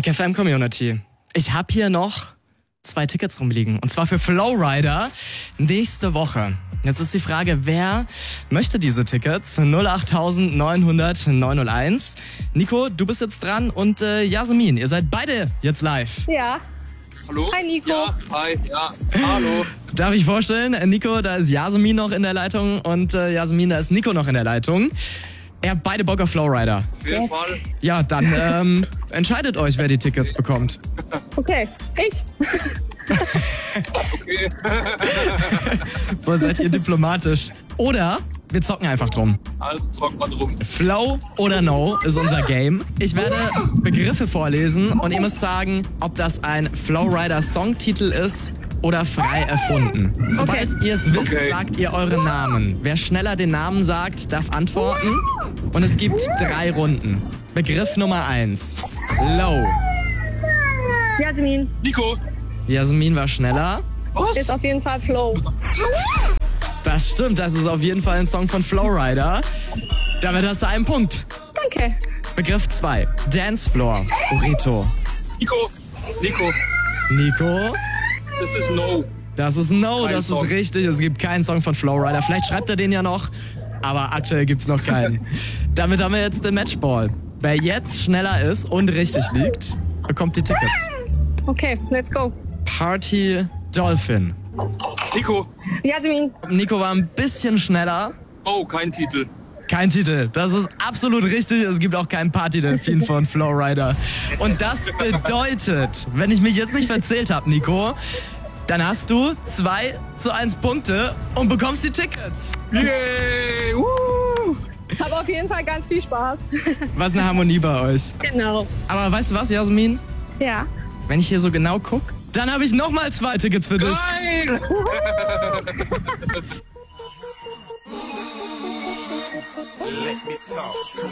Kick FM Community. Ich habe hier noch 2 Tickets rumliegen. Und zwar für Flowrider nächste Woche. Jetzt ist die Frage, wer möchte diese Tickets? 08900 901. Nico, du bist jetzt dran und Jasmin, ihr seid beide jetzt live. Ja. Hallo? Hi Nico. Ja, hi, ja. Hallo. Darf ich vorstellen, Nico, da ist Jasmin noch in der Leitung und Jasmin, da ist Nico noch in der Leitung. Ihr habt beide Bock auf Flowrider. Auf jeden Fall. Ja, dann entscheidet euch, wer die Tickets bekommt. Okay, ich. Okay. Boah, seid ihr diplomatisch. Oder wir zocken einfach drum. Also zocken wir drum. Flow oder No ist unser Game. Ich werde Begriffe vorlesen und ihr müsst sagen, ob das ein Flowrider-Songtitel ist oder frei erfunden. Sobald ihr es wisst, sagt ihr euren Namen. Wer schneller den Namen sagt, darf antworten. Und es gibt 3 Runden. Begriff Nummer 1. Low. Jasmin. Nico. Jasmin war schneller. Was? Ist auf jeden Fall Flow. Das stimmt, das ist auf jeden Fall ein Song von Flowrider. Damit hast du einen Punkt. Danke. Begriff 2. Dancefloor. Burrito. Nico. Nico. Nico. Das ist No. Das ist No, Kein das Song. ist richtig. Es gibt keinen Song von Flowrider. Vielleicht schreibt er den ja noch, aber aktuell gibt's noch keinen. Damit haben wir jetzt den Matchball. Wer jetzt schneller ist und richtig liegt, bekommt die Tickets. Okay, let's go. Party Dolphin. Nico. Jasmin. Nico war ein bisschen schneller. Oh, kein Titel. Kein Titel. Das ist absolut richtig. Es gibt auch keinen Party-Delfin von Flowrider. Und das bedeutet, wenn ich mich jetzt nicht verzählt habe, Nico, dann hast du 2:1 Punkte und bekommst die Tickets. Yay! Hab auf jeden Fall ganz viel Spaß. Was eine Harmonie bei euch. Genau. Aber weißt du was, Jasmin? Ja. Wenn ich hier so genau gucke, dann habe ich nochmal 2 Tickets für dich. Geil! Let me talk to